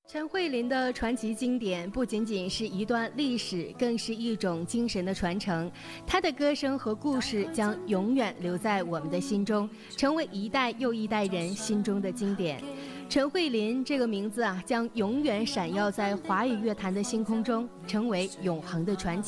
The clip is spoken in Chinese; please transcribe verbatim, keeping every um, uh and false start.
陈慧琳的传奇经典不仅仅是一段历史，更是一种精神的传承。她的歌声和故事将永远留在我们的心中，成为一代又一代人心中的经典。陈慧琳这个名字啊，将永远闪耀在华语乐坛的星空中，成为永恒的传奇。